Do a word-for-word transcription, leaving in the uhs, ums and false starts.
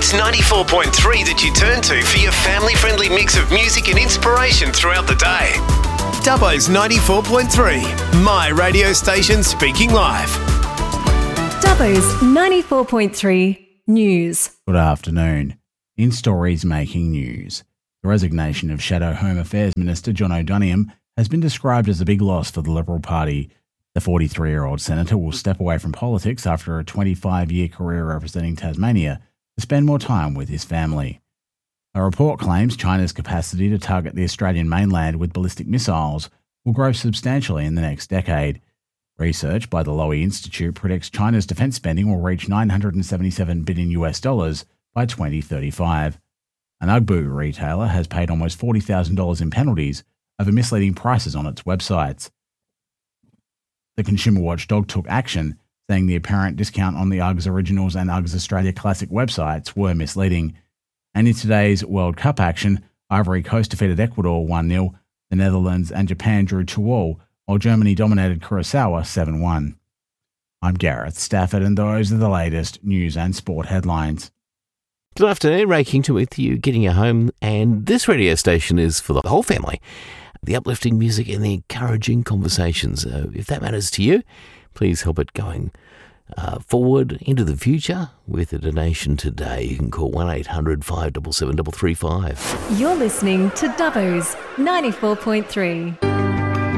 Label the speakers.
Speaker 1: Dubbo's ninety-four point three that you turn to for your family-friendly mix of music and inspiration throughout the day. Dubbo's ninety-four point three, my radio station speaking live.
Speaker 2: Dubbo's ninety-four point three News.
Speaker 3: Good afternoon. In stories making news, the resignation of Shadow Home Affairs Minister John O'Donoghue has been described as a big loss for the Liberal Party. The forty-three-year-old senator will step away from politics after a twenty-five-year career representing Tasmania to spend more time with his family. A report claims China's capacity to target the Australian mainland with ballistic missiles will grow substantially in the next decade. Research by the Lowy Institute predicts China's defence spending will reach nine hundred seventy-seven billion US dollars by twenty thirty-five. An Ugg boot retailer has paid almost forty thousand dollars in penalties over misleading prices on its websites. The consumer watchdog took action, saying the apparent discount on the Uggs Originals and Uggs Australia Classic websites were misleading. And in today's World Cup action, Ivory Coast defeated Ecuador one nil, the Netherlands and Japan drew two all, while Germany dominated Kurosawa seven one. I'm Gareth Stafford, and those are the latest news and sport headlines.
Speaker 4: Good afternoon, Ray Kington with you, getting you home, and this radio station is for the whole family. The uplifting music and the encouraging conversations. Uh, if that matters to you, please help it going uh, forward into the future with a donation today. You can call one eight hundred five seven seven three three five.
Speaker 2: You're listening to Dubbo's ninety-four point three.